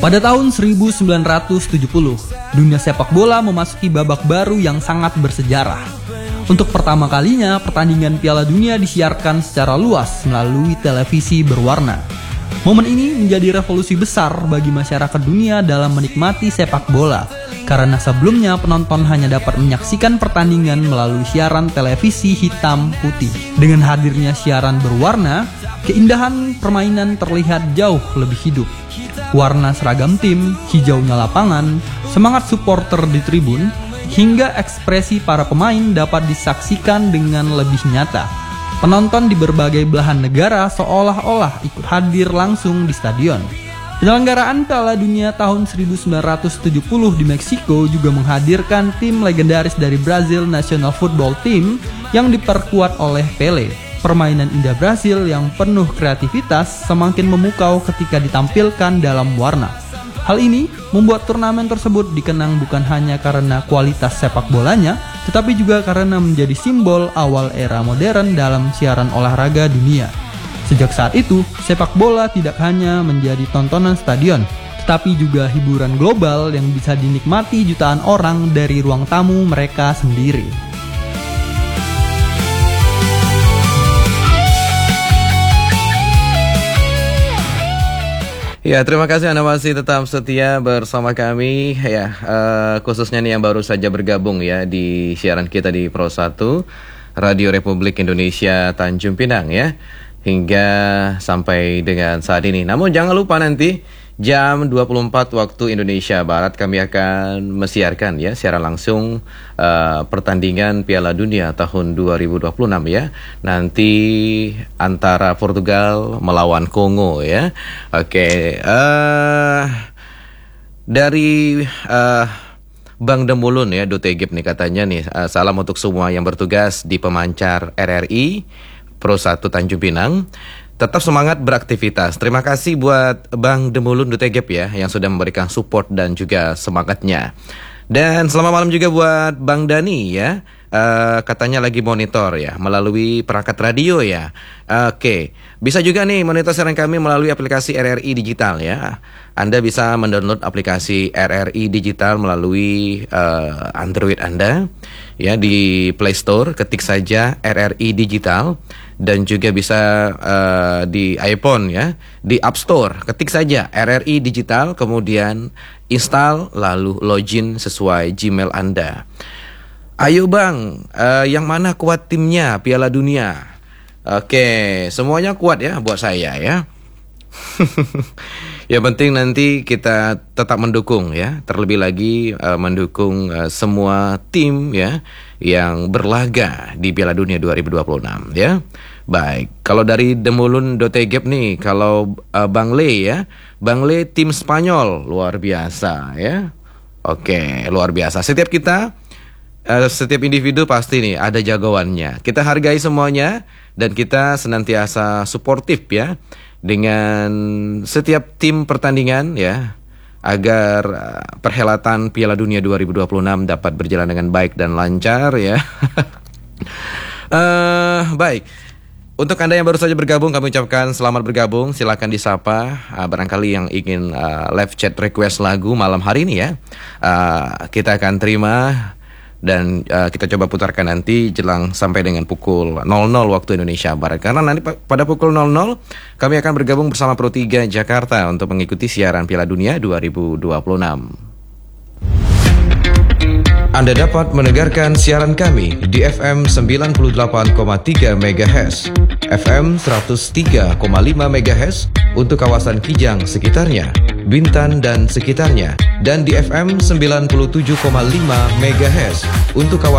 Pada tahun 1970, dunia sepak bola memasuki babak baru yang sangat bersejarah. Untuk pertama kalinya, pertandingan Piala Dunia disiarkan secara luas melalui televisi berwarna. Momen ini menjadi revolusi besar bagi masyarakat dunia dalam menikmati sepak bola, karena sebelumnya penonton hanya dapat menyaksikan pertandingan melalui siaran televisi hitam putih. Dengan hadirnya siaran berwarna, keindahan permainan terlihat jauh lebih hidup. Warna seragam tim, hijaunya lapangan, semangat supporter di tribun, hingga ekspresi para pemain dapat disaksikan dengan lebih nyata. Penonton di berbagai belahan negara seolah-olah ikut hadir langsung di stadion. Penyelenggaraan Piala Dunia tahun 1970 di Meksiko juga menghadirkan tim legendaris dari Brazil National Football Team yang diperkuat oleh Pelé. Permainan indah Brasil yang penuh kreativitas semakin memukau ketika ditampilkan dalam warna. Hal ini membuat turnamen tersebut dikenang bukan hanya karena kualitas sepak bolanya, tetapi juga karena menjadi simbol awal era modern dalam siaran olahraga dunia. Sejak saat itu, sepak bola tidak hanya menjadi tontonan stadion, tetapi juga hiburan global yang bisa dinikmati jutaan orang dari ruang tamu mereka sendiri. Ya, terima kasih Anda masih tetap setia bersama kami ya, khususnya nih yang baru saja bergabung ya di siaran kita di Pro 1 Radio Republik Indonesia Tanjung Pinang ya, hingga sampai dengan saat ini. Namun jangan lupa nanti jam 24 waktu Indonesia Barat kami akan mensiarkan ya secara langsung pertandingan Piala Dunia tahun 2026 ya. Nanti antara Portugal melawan Kongo ya. Oke, dari Bang Demulun ya, Dotegip nih katanya nih, salam untuk semua yang bertugas di pemancar RRI Pro 1 Tanjung Pinang. Tetap semangat beraktivitas. Terima kasih buat Bang Demulun Dutegep ya, yang sudah memberikan support dan juga semangatnya. Dan selamat malam juga buat Bang Dani ya, katanya lagi monitor ya melalui perangkat radio ya. Oke, bisa juga nih monitor siaran kami melalui aplikasi RRI Digital ya. Anda bisa mendownload aplikasi RRI Digital melalui Android Anda ya, di Play Store ketik saja RRI Digital. Dan juga bisa di iPhone ya, di App Store ketik saja RRI Digital, kemudian install lalu login sesuai Gmail Anda. Ayo Bang, yang mana kuat timnya Piala Dunia? Oke, semuanya kuat ya buat saya ya. Yang penting nanti kita tetap mendukung ya, terlebih lagi mendukung semua tim ya yang berlaga di Piala Dunia 2026 ya. Baik, kalau dari Demulun Dotegep nih, kalau Bang Le ya, Bang Le tim Spanyol luar biasa ya. Oke, luar biasa. Setiap individu pasti nih ada jagoannya. Kita hargai semuanya dan kita senantiasa suportif ya dengan setiap tim pertandingan ya, agar perhelatan Piala Dunia 2026 dapat berjalan dengan baik dan lancar ya. Baik, untuk Anda yang baru saja bergabung kami ucapkan selamat bergabung. Silakan disapa barangkali yang ingin live chat request lagu malam hari ini ya, kita akan terima. Dan kita coba putarkan nanti jelang sampai dengan pukul 00 waktu Indonesia Barat. Karena nanti pada pukul 00 kami akan bergabung bersama Pro 3 Jakarta untuk mengikuti siaran Piala Dunia 2026. Anda dapat mendengarkan siaran kami di FM 98,3 MHz, FM 103,5 MHz untuk kawasan Kijang sekitarnya, Bintan dan sekitarnya, dan di FM 97,5 MHz untuk kawasan